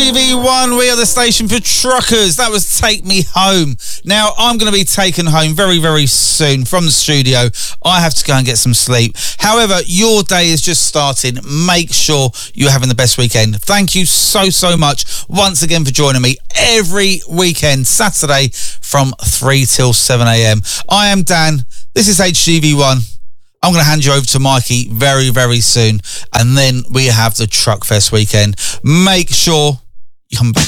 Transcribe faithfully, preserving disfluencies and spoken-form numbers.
G V one, we are the station for truckers. That was Take Me Home. Now, I'm going to be taken home very, very soon from the studio. I have to go and get some sleep. However, your day is just starting. Make sure you're having the best weekend. Thank you so, so much once again for joining me every weekend, Saturday from three till seven a m. I am Dan. This is H G V one. I'm going to hand you over to Mikey very, very soon. And then we have the Truck Fest weekend. Make sure you come back.